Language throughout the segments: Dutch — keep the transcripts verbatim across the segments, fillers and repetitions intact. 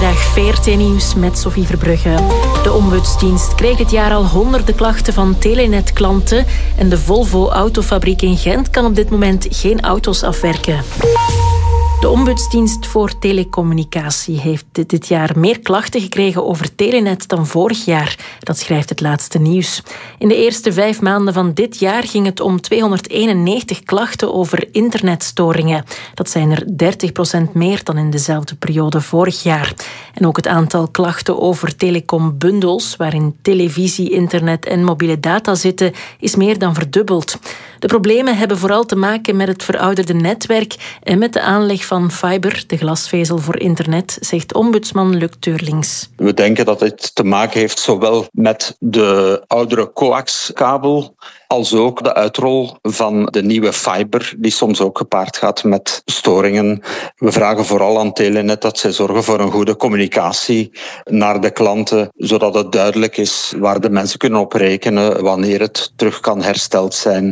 Goedemiddag, V R T Nieuws met Sophie Verbrugge. De ombudsdienst kreeg dit jaar al honderden klachten van Telenet-klanten en de Volvo-autofabriek in Gent kan op dit moment geen auto's afwerken. De ombudsdienst voor telecommunicatie heeft dit jaar meer klachten gekregen over Telenet dan vorig jaar. Dat schrijft het laatste nieuws. In de eerste vijf maanden van dit jaar ging het om tweehonderdeenennegentig klachten over internetstoringen. Dat zijn er dertig procent meer dan in dezelfde periode vorig jaar. En ook het aantal klachten over telecombundels, waarin televisie, internet en mobiele data zitten, is meer dan verdubbeld. De problemen hebben vooral te maken met het verouderde netwerk en met de aanleg van fiber, de glasvezel voor internet, zegt ombudsman Luc Teurlings. We denken dat het te maken heeft zowel met de oudere coaxkabel als ook de uitrol van de nieuwe fiber, die soms ook gepaard gaat met storingen. We vragen vooral aan Telenet dat zij zorgen voor een goede communicatie naar de klanten, zodat het duidelijk is waar de mensen kunnen op rekenen wanneer het terug kan hersteld zijn.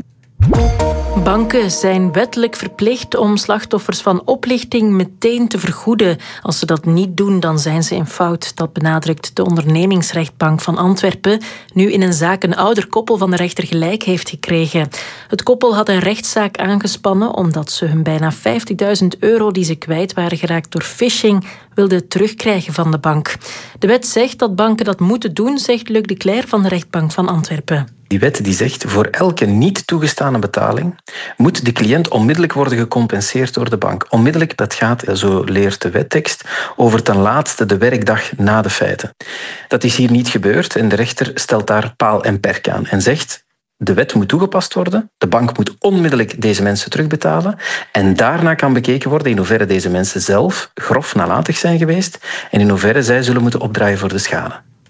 Banken zijn wettelijk verplicht om slachtoffers van oplichting meteen te vergoeden. Als ze dat niet doen, dan zijn ze in fout. Dat benadrukt de ondernemingsrechtbank van Antwerpen, nu in een zaak een ouder koppel van de rechter gelijk heeft gekregen. Het koppel had een rechtszaak aangespannen omdat ze hun bijna vijftigduizend euro die ze kwijt waren geraakt door phishing wilden terugkrijgen van de bank. De wet zegt dat banken dat moeten doen, zegt Luc de Cler van de rechtbank van Antwerpen. Die wet die zegt, voor elke niet toegestane betaling moet de cliënt onmiddellijk worden gecompenseerd door de bank. Onmiddellijk, dat gaat, zo leert de wettekst, over ten laatste de werkdag na de feiten. Dat is hier niet gebeurd en de rechter stelt daar paal en perk aan en zegt, de wet moet toegepast worden, de bank moet onmiddellijk deze mensen terugbetalen en daarna kan bekeken worden in hoeverre deze mensen zelf grof nalatig zijn geweest en in hoeverre zij zullen moeten opdraaien voor de schade.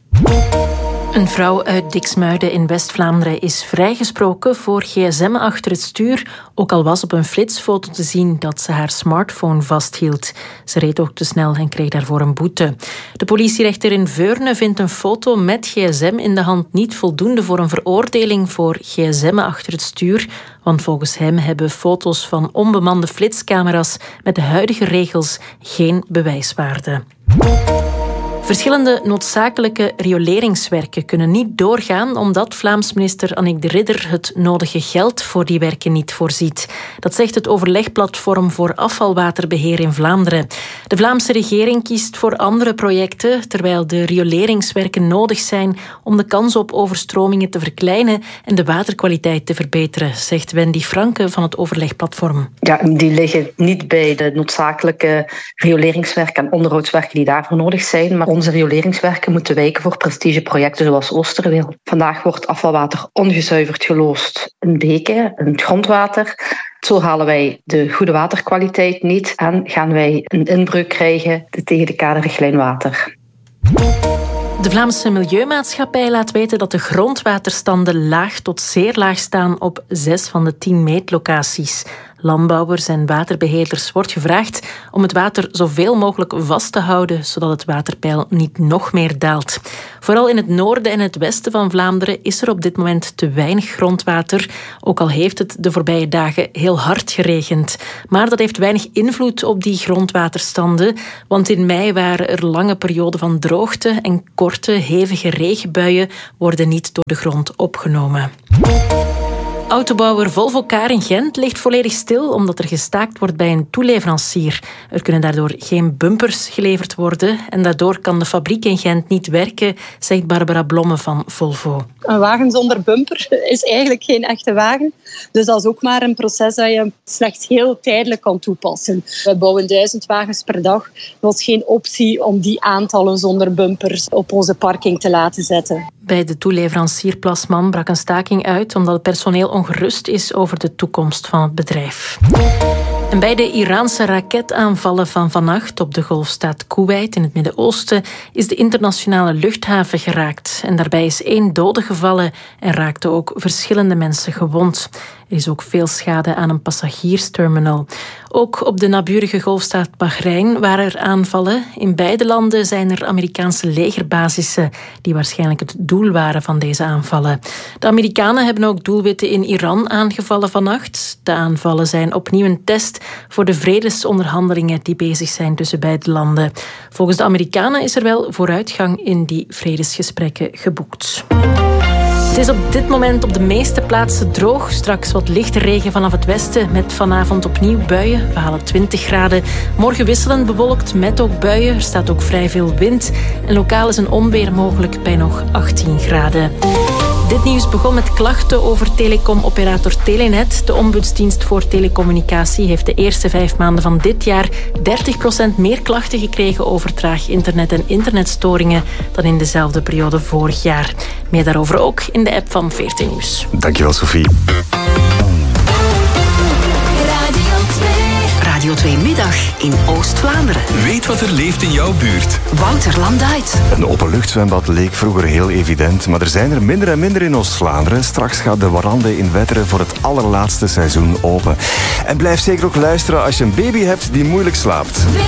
Een vrouw uit Diksmuiden in West-Vlaanderen is vrijgesproken voor gsm achter het stuur, ook al was op een flitsfoto te zien dat ze haar smartphone vasthield. Ze reed ook te snel en kreeg daarvoor een boete. De politierechter in Veurne vindt een foto met gsm in de hand niet voldoende voor een veroordeling voor gsm achter het stuur, want volgens hem hebben foto's van onbemande flitscamera's met de huidige regels geen bewijswaarde. Verschillende noodzakelijke rioleringswerken kunnen niet doorgaan omdat Vlaams minister Annick de Ridder het nodige geld voor die werken niet voorziet. Dat zegt het overlegplatform voor afvalwaterbeheer in Vlaanderen. De Vlaamse regering kiest voor andere projecten, terwijl de rioleringswerken nodig zijn om de kans op overstromingen te verkleinen en de waterkwaliteit te verbeteren, zegt Wendy Franke van het overlegplatform. Ja, die liggen niet bij de noodzakelijke rioleringswerken en onderhoudswerken die daarvoor nodig zijn, maar onze rioleringswerken moeten wijken voor prestigeprojecten zoals Oosterweel. Vandaag wordt afvalwater ongezuiverd geloosd in beken, in het grondwater. Zo halen wij de goede waterkwaliteit niet en gaan wij een inbreuk krijgen tegen de kaderrichtlijn water. De Vlaamse Milieumaatschappij laat weten dat de grondwaterstanden laag tot zeer laag staan op zes van de tien meetlocaties. Landbouwers en waterbeheerders wordt gevraagd om het water zoveel mogelijk vast te houden, zodat het waterpeil niet nog meer daalt. Vooral in het noorden en het westen van Vlaanderen is er op dit moment te weinig grondwater, ook al heeft het de voorbije dagen heel hard geregend. Maar dat heeft weinig invloed op die grondwaterstanden, want in mei waren er lange perioden van droogte en korte, hevige regenbuien worden niet door de grond opgenomen. Autobouwer Volvo Car in Gent ligt volledig stil omdat er gestaakt wordt bij een toeleverancier. Er kunnen daardoor geen bumpers geleverd worden en daardoor kan de fabriek in Gent niet werken, zegt Barbara Blomme van Volvo. Een wagen zonder bumper is eigenlijk geen echte wagen. Dus dat is ook maar een proces dat je slechts heel tijdelijk kan toepassen. We bouwen duizend wagens per dag. Er was geen optie om die aantallen zonder bumpers op onze parking te laten zetten. Bij de toeleverancier Plasman brak een staking uit omdat het personeel ongerust is over de toekomst van het bedrijf. En bij de Iraanse raketaanvallen van vannacht op de golfstaat Kuwait in het Midden-Oosten is de internationale luchthaven geraakt. En daarbij is één dode gevallen en raakten ook verschillende mensen gewond. Er is ook veel schade aan een passagiersterminal. Ook op de naburige golfstaat Bahrein waren er aanvallen. In beide landen zijn er Amerikaanse legerbasissen die waarschijnlijk het doel waren van deze aanvallen. De Amerikanen hebben ook doelwitten in Iran aangevallen vannacht. De aanvallen zijn opnieuw een test voor de vredesonderhandelingen die bezig zijn tussen beide landen. Volgens de Amerikanen is er wel vooruitgang in die vredesgesprekken geboekt. Het is op dit moment op de meeste plaatsen droog. Straks wat lichte regen vanaf het westen met vanavond opnieuw buien. We halen twintig graden. Morgen wisselend bewolkt met ook buien. Er staat ook vrij veel wind. En lokaal is een onweer mogelijk bij nog achttien graden. Dit nieuws begon met klachten over telecomoperator Telenet. De ombudsdienst voor telecommunicatie heeft de eerste vijf maanden van dit jaar dertig procent meer klachten gekregen over traag internet en internetstoringen dan in dezelfde periode vorig jaar. Meer daarover ook in de app van veertien Nieuws. Dankjewel, Sophie. Radio twee Middag in Oost-Vlaanderen. Weet wat er leeft in jouw buurt. Wouter Landuit. Een openluchtzwembad leek vroeger heel evident, maar er zijn er minder en minder in Oost-Vlaanderen. Straks gaat de Warande in Wetteren voor het allerlaatste seizoen open. En blijf zeker ook luisteren als je een baby hebt die moeilijk slaapt.